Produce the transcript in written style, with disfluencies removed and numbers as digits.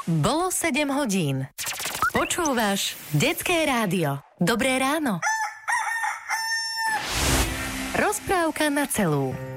Bolo 7 hodín. Počúvaš Detské rádio. Dobré ráno. Rozprávka na celú.